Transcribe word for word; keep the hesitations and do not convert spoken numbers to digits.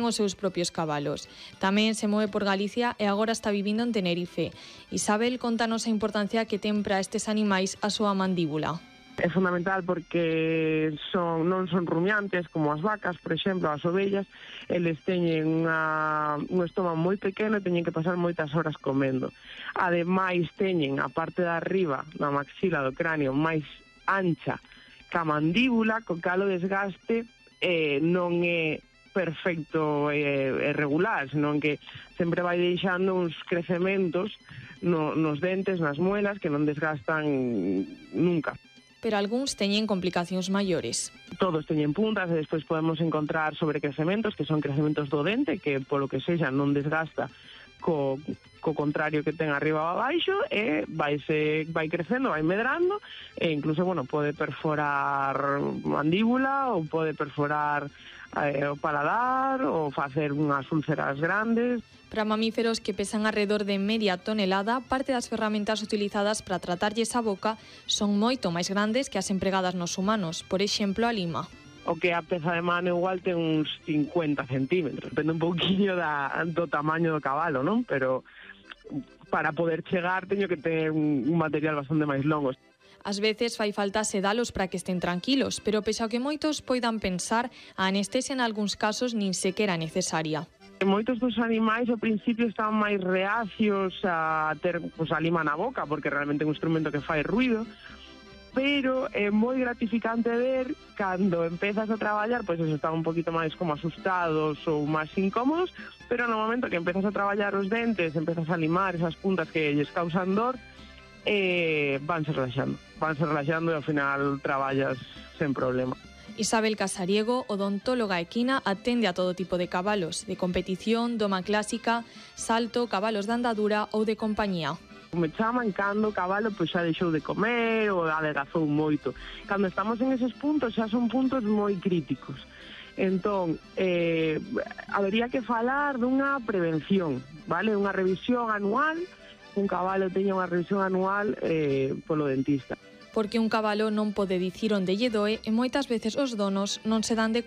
os seus propios cabalos. Tamén se move por Galicia e agora está vivindo en Tenerife. Isabel, contanos a importancia que ten para estes animais a súa mandíbula. É fundamental porque son, non son rumiantes como as vacas, por exemplo, as ovellas. Eles teñen unha, un estómago moi pequeno e teñen que pasar moitas horas comendo. Ademais, teñen a parte de arriba da maxila do cráneo máis ancha ca mandíbula, co cal o desgaste eh, non é perfecto e eh, regular, senón que sempre vai deixando uns crecementos no, nos dentes, nas muelas, que non desgastan nunca. Pero algúns teñen complicacións maiores. Todos teñen puntas e despois podemos encontrar sobrecrecementos, que son crecementos do dente, que polo que sexa non desgasta co, co contrario que ten arriba ou abaixo, e vai, se, vai crecendo, vai medrando, e incluso, bueno, pode perforar mandíbula ou pode perforar eh, o paladar ou facer unhas úlceras grandes. Para mamíferos que pesan alrededor de media tonelada, parte das ferramentas utilizadas para tratarlles a boca son moito máis grandes que as empregadas nos humanos, por exemplo, a lima. O que a peza de mano igual ten uns cincuenta centímetros, depende un pouquinho da, do tamaño do cabalo, non? Pero para poder chegar teño que ter un, un material bastante máis longo. Ás veces fai falta sedalos para que estén tranquilos, pero pese ao que moitos poidan pensar, a anestesia en algúns casos nin sequera é necesaria. Moitos dos animais ao principio están máis reacios a ter pues, a lima na boca, porque realmente é un instrumento que fai ruido, pero é moi gratificante ver cando empezas a traballar, pois pues, están un poquito máis como asustados ou máis incómodos, pero no momento que empezas a traballar os dentes, empezas a limar esas puntas que lles causan dor, eh, vanse relaxando, vanse relaxando e ao final traballas sen problema. Isabel Casariego, odontóloga equina, atende a todo tipo de cabalos, de competición, doma clásica, salto, cabalos de andadura ou de compañía. Me chaman cando o cabalo pois xa deixou de comer ou adelgazou moito. Cando estamos en esos puntos xa son puntos moi críticos. Entón, eh, habería que falar dunha prevención, vale? Unha revisión anual, un cabalo teña unha revisión anual eh, polo dentista. Porque un cabalo non pode dicir onde lle doe e moitas veces os donos non se dan de